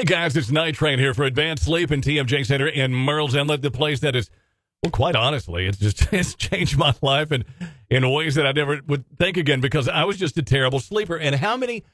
Hey guys, it's Night Train here for Advanced Sleep and TMJ Center in Merle's Inlet, the place that is, well, quite honestly, it's changed my life in ways that I never would think again, because I was just a terrible sleeper. And how many